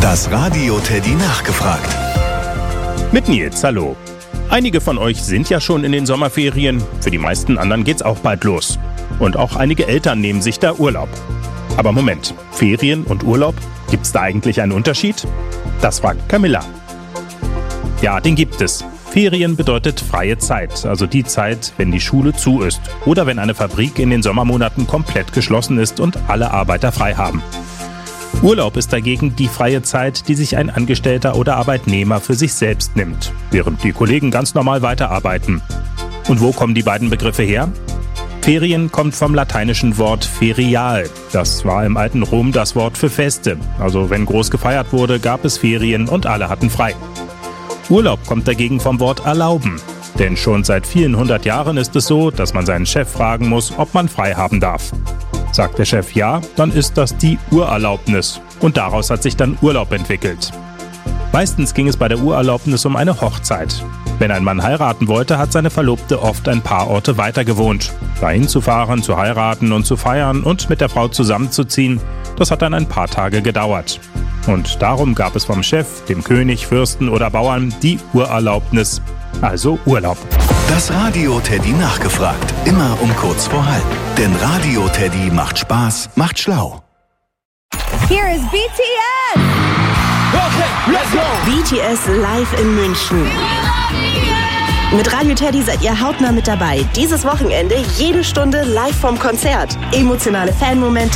Das Radio Teddy nachgefragt. Mit Nils, hallo. Einige von euch sind ja schon in den Sommerferien, für die meisten anderen geht's auch bald los. Und auch einige Eltern nehmen sich da Urlaub. Aber Moment, Ferien und Urlaub, gibt's da eigentlich einen Unterschied? Das fragt Camilla. Ja, den gibt es. Ferien bedeutet freie Zeit, also die Zeit, wenn die Schule zu ist oder wenn eine Fabrik in den Sommermonaten komplett geschlossen ist und alle Arbeiter frei haben. Urlaub ist dagegen die freie Zeit, die sich ein Angestellter oder Arbeitnehmer für sich selbst nimmt, während die Kollegen ganz normal weiterarbeiten. Und wo kommen die beiden Begriffe her? Ferien kommt vom lateinischen Wort ferial. Das war im alten Rom das Wort für Feste. Also wenn groß gefeiert wurde, gab es Ferien und alle hatten frei. Urlaub kommt dagegen vom Wort erlauben. Denn schon seit vielen 100 Jahren ist es so, dass man seinen Chef fragen muss, ob man frei haben darf. Sagt der Chef ja, dann ist das die Urerlaubnis. Und daraus hat sich dann Urlaub entwickelt. Meistens ging es bei der Urerlaubnis um eine Hochzeit. Wenn ein Mann heiraten wollte, hat seine Verlobte oft ein paar Orte weiter gewohnt. Dahin zu fahren, zu heiraten und zu feiern und mit der Frau zusammenzuziehen, das hat dann ein paar Tage gedauert. Und darum gab es vom Chef, dem König, Fürsten oder Bauern die Urerlaubnis, also Urlaub. Das Radio Teddy nachgefragt, immer um kurz vor halb. Denn Radio Teddy macht Spaß, macht schlau. Here is BTS! Okay, let's go! BTS live in München. Mit Radio Teddy seid ihr hautnah mit dabei. Dieses Wochenende jede Stunde live vom Konzert. Emotionale Fanmomente.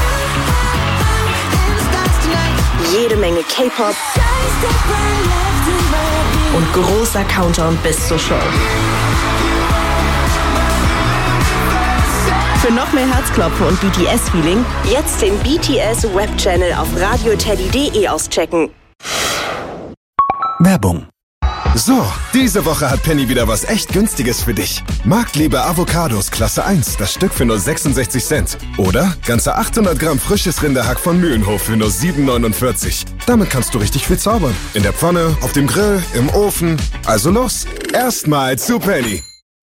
Jede Menge K-Pop. Und großer Countdown bis zur Show. Für noch mehr Herzklopfen und BTS-Feeling jetzt den BTS-Web-Channel auf radioteddy.de auschecken. Werbung. So, diese Woche hat Penny wieder was echt Günstiges für dich. Marktliebe Avocados Klasse 1, das Stück für nur 66 Cent. Oder ganze 800 Gramm frisches Rinderhack von Mühlenhof für nur 7,49. Damit kannst du richtig viel zaubern. In der Pfanne, auf dem Grill, im Ofen. Also los, erstmal zu Penny.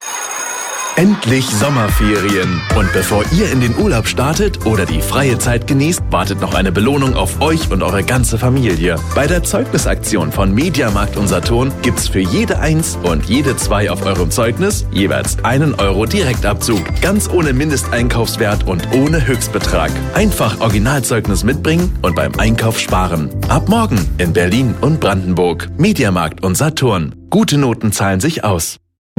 Endlich Sommerferien. Und bevor ihr in den Urlaub startet oder die freie Zeit genießt, wartet noch eine Belohnung auf euch und eure ganze Familie. Bei der Zeugnisaktion von Mediamarkt und Saturn gibt's für jede 1 und jede 2 auf eurem Zeugnis jeweils 1 Euro Direktabzug. Ganz ohne Mindesteinkaufswert und ohne Höchstbetrag. Einfach Originalzeugnis mitbringen und beim Einkauf sparen. Ab morgen in Berlin und Brandenburg. Mediamarkt und Saturn. Gute Noten zahlen sich aus.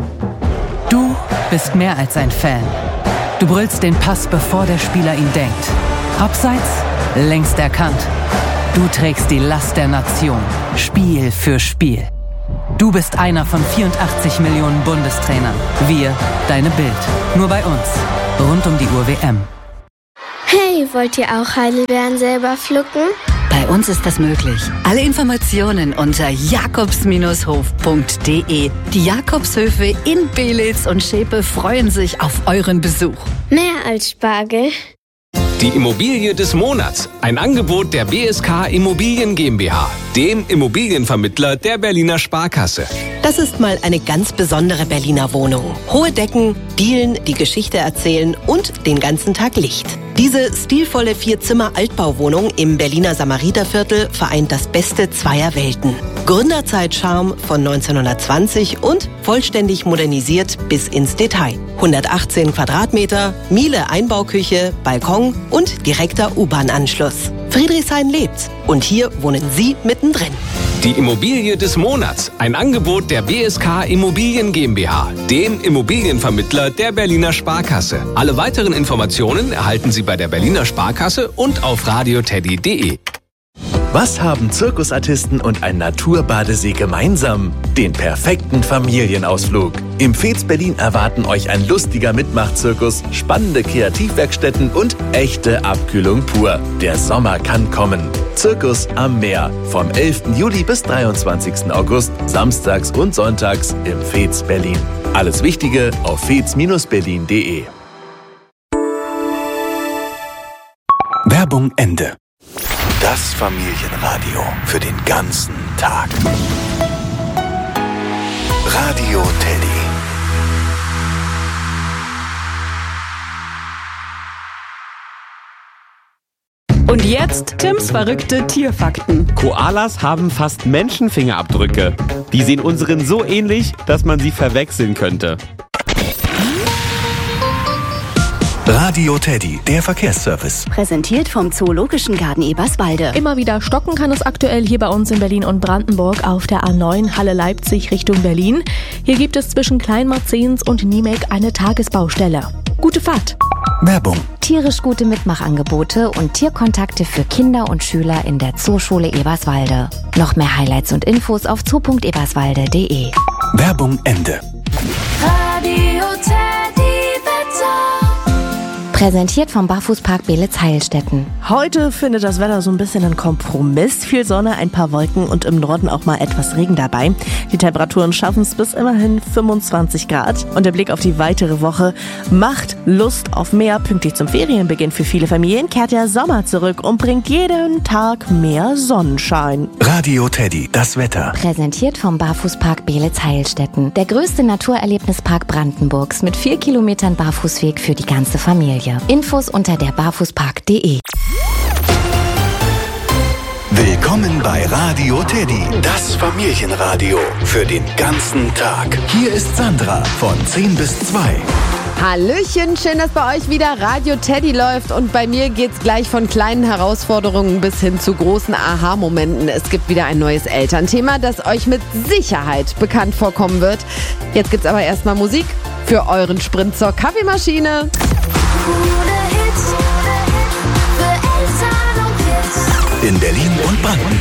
Du bist mehr als ein Fan. Du brüllst den Pass, bevor der Spieler ihn denkt. Abseits, längst erkannt. Du trägst die Last der Nation, Spiel für Spiel. Du bist einer von 84 Millionen Bundestrainern. Wir, deine Bild. Nur bei uns. Rund um die Uhr WM. Hey, wollt ihr auch Heidelbeeren selber pflücken? Bei uns ist das möglich. Alle Informationen unter jakobs-hof.de. Die Jakobshöfe in Belitz und Schepe freuen sich auf euren Besuch. Mehr als Spargel. Die Immobilie des Monats. Ein Angebot der BSK Immobilien GmbH, dem Immobilienvermittler der Berliner Sparkasse. Das ist mal eine ganz besondere Berliner Wohnung. Hohe Decken, Dielen, die Geschichte erzählen und den ganzen Tag Licht. Diese stilvolle 4-Zimmer-Altbauwohnung im Berliner Samariterviertel vereint das Beste zweier Welten. Gründerzeit-Charme von 1920 und vollständig modernisiert bis ins Detail. 118 Quadratmeter, Miele Einbauküche, Balkon und direkter U-Bahn-Anschluss. Friedrichshain lebt und hier wohnen Sie mittendrin. Die Immobilie des Monats. Ein Angebot der BSK Immobilien GmbH, dem Immobilienvermittler der Berliner Sparkasse. Alle weiteren Informationen erhalten Sie bei der Berliner Sparkasse und auf radioteddy.de. Was haben Zirkusartisten und ein Naturbadesee gemeinsam? Den perfekten Familienausflug. Im Fez Berlin erwarten euch ein lustiger Mitmachzirkus, spannende Kreativwerkstätten und echte Abkühlung pur. Der Sommer kann kommen. Zirkus am Meer. Vom 11. Juli bis 23. August, samstags und sonntags im Fez Berlin. Alles Wichtige auf fez-berlin.de. Werbung Ende. Das Familienradio für den ganzen Tag. Radio Teddy. Und jetzt Tims verrückte Tierfakten. Koalas haben fast Menschenfingerabdrücke. Die sehen unseren so ähnlich, dass man sie verwechseln könnte. Radio Teddy, der Verkehrsservice. Präsentiert vom Zoologischen Garten Eberswalde. Immer wieder stocken kann es aktuell hier bei uns in Berlin und Brandenburg auf der A9 Halle Leipzig Richtung Berlin. Hier gibt es zwischen Kleinmarzens und Niemek eine Tagesbaustelle. Gute Fahrt. Werbung. Tierisch gute Mitmachangebote und Tierkontakte für Kinder und Schüler in der Zooschule Eberswalde. Noch mehr Highlights und Infos auf zoo.eberswalde.de. Werbung Ende. Radio Teddy Wetter. Präsentiert vom Barfußpark Beelitz-Heilstätten. Heute findet das Wetter so ein bisschen einen Kompromiss. Viel Sonne, ein paar Wolken und im Norden auch mal etwas Regen dabei. Die Temperaturen schaffen es bis immerhin 25 Grad. Und der Blick auf die weitere Woche macht Lust auf mehr. Pünktlich zum Ferienbeginn für viele Familien kehrt der Sommer zurück und bringt jeden Tag mehr Sonnenschein. Radio Teddy, das Wetter. Präsentiert vom Barfußpark Beelitz-Heilstätten. Der größte Naturerlebnispark Brandenburgs mit 4 Kilometern Barfußweg für die ganze Familie. Infos unter derbarfußpark.de. Willkommen bei Radio Teddy, das Familienradio für den ganzen Tag. Hier ist Sandra von 10 bis 2. Hallöchen, schön, dass bei euch wieder Radio Teddy läuft und bei mir geht's gleich von kleinen Herausforderungen bis hin zu großen Aha-Momenten. Es gibt wieder ein neues Elternthema, das euch mit Sicherheit bekannt vorkommen wird. Jetzt gibt's aber erstmal Musik für euren Sprint zur Kaffeemaschine. In Berlin und Brandenburg.